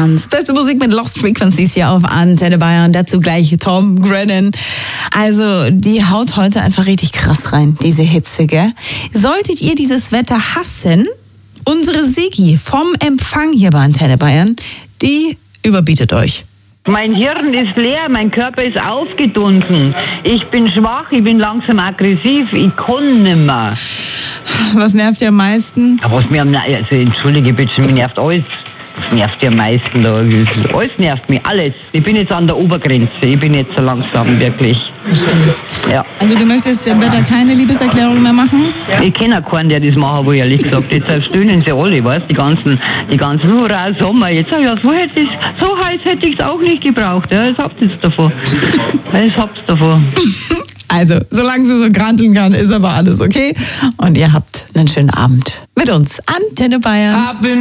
Bayerns beste Musik mit Lost Frequencies hier auf Antenne Bayern. Dazu gleich Tom Grennan. Also die haut heute einfach richtig krass rein, diese Hitze, gell? Solltet ihr dieses Wetter hassen, unsere Sigi vom Empfang hier bei Antenne Bayern, die überbietet euch. Mein Hirn ist leer, mein Körper ist aufgedunsen. Ich bin schwach, ich bin langsam aggressiv, ich kann nicht mehr. Was nervt dir am meisten? Was mir entschuldige bitte, mir nervt alles. Was nervt dir am meisten da? Alles nervt mich, alles. Ich bin jetzt an der Obergrenze, ich bin jetzt so langsam, wirklich. Verstehe ich. Ja. Also du möchtest dem Wetter keine Liebeserklärung mehr machen? Ich kenne auch keinen, der das machen will, ehrlich gesagt. Jetzt stöhnen sie alle, weißt du, die ganzen Hurra, Sommer. Jetzt sag ich, ja, so heiß hätte ich es auch nicht gebraucht. Ja, das habt ihr davon. Also, solange sie so granteln kann, ist aber alles okay. Und ihr habt einen schönen Abend mit uns. Antenne Bayern.